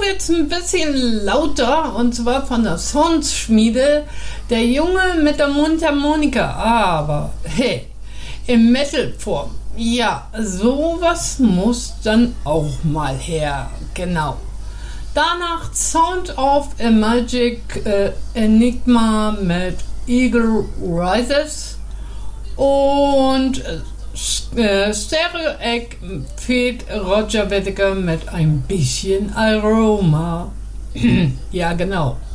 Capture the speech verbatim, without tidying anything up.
jetzt ein bisschen lauter, und zwar von der Soundschmiede, der Junge mit der Mundharmonika, aber hey, in Metalform. Ja, sowas muss dann auch mal her, genau. Danach Sound of a Magic äh, Enigma mit Eagle Rises und äh, Stereo Egg fehlt Roger Whittaker mit ein bisschen Aroma. Ja, genau.